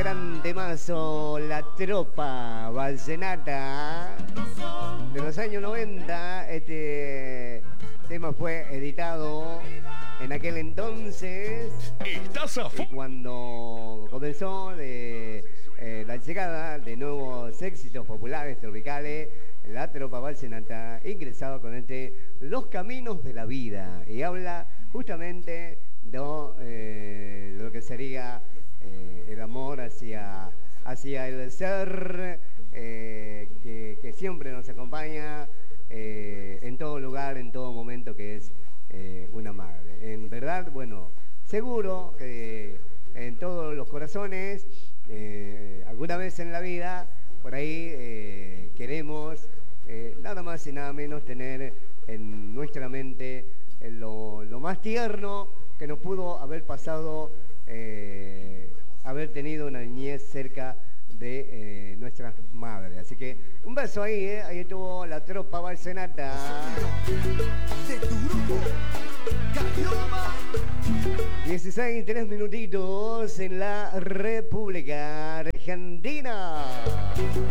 Gran temazo, La Tropa Valsenata de los años 90. Este tema fue editado en aquel entonces. Y cuando comenzó la llegada de nuevos éxitos populares tropicales, La Tropa Valsenata ingresaba con Los Caminos de la Vida, y habla justamente de lo que sería el amor hacia el ser que siempre nos acompaña en todo lugar, en todo momento, que es una madre. En verdad, bueno, seguro que en todos los corazones, alguna vez en la vida, por ahí queremos nada más y nada menos tener en nuestra mente lo más tierno que nos pudo haber pasado, haber tenido una niñez cerca de nuestras madres. Así que un beso ahí, ahí estuvo La Tropa Valsenata. De tu grupo, 16 y 3 minutitos en la República Argentina.